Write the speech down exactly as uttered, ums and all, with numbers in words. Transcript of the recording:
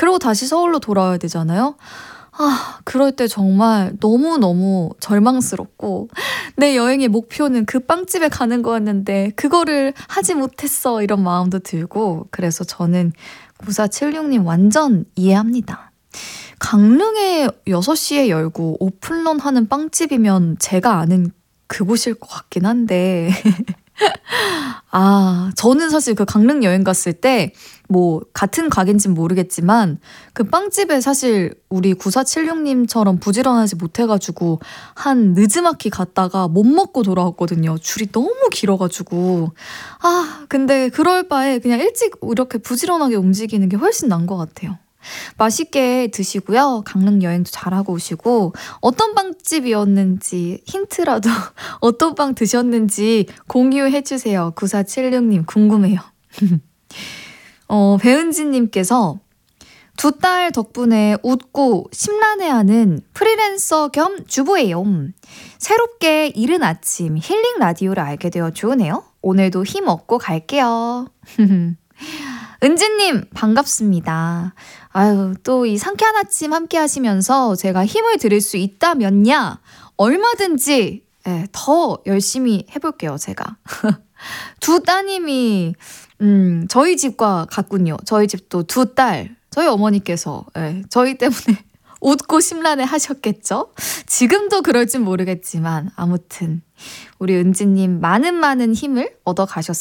그리고 다시 서울로 돌아와야 되잖아요. 아, 그럴 때 정말 너무너무 절망스럽고 내 여행의 목표는 그 빵집에 가는 거였는데 그거를 하지 못했어 이런 마음도 들고 그래서 저는 구사칠육님 완전 이해합니다. 강릉에 여섯 시에 열고 오픈런 하는 빵집이면 제가 아는 그곳일 것 같긴 한데 아, 저는 사실 그 강릉 여행 갔을 때 뭐 같은 가게인진 모르겠지만 그 빵집에 사실 우리 구사칠육님처럼 부지런하지 못해가지고 한 느즈마키 갔다가 못 먹고 돌아왔거든요. 줄이 너무 길어가지고 아, 근데 그럴 바에 그냥 일찍 이렇게 부지런하게 움직이는 게 훨씬 나은 것 같아요. 맛있게 드시고요. 강릉 여행도 잘하고 오시고 어떤 빵집이었는지 힌트라도 어떤 빵 드셨는지 공유해주세요. 구사칠육님 궁금해요. 어, 배은지님께서 두 딸 덕분에 웃고 심란해하는 프리랜서 겸 주부예요. 새롭게 이른 아침 힐링 라디오를 알게 되어 좋으네요. 오늘도 힘 얻고 갈게요. 은지님 반갑습니다. 아유, 또 이 상쾌한 아침 함께 하시면서 제가 힘을 드릴 수 있다면야 얼마든지 예, 더 열심히 해볼게요, 제가. 두 따님이 음, 저희 집과 같군요. 저희 집도 두 딸, 저희 어머니께서 예, 저희 때문에 웃고 심란해 하셨겠죠? 지금도 그럴진 모르겠지만 아무튼 우리 은지님 많은 많은 힘을 얻어 가셨습니다.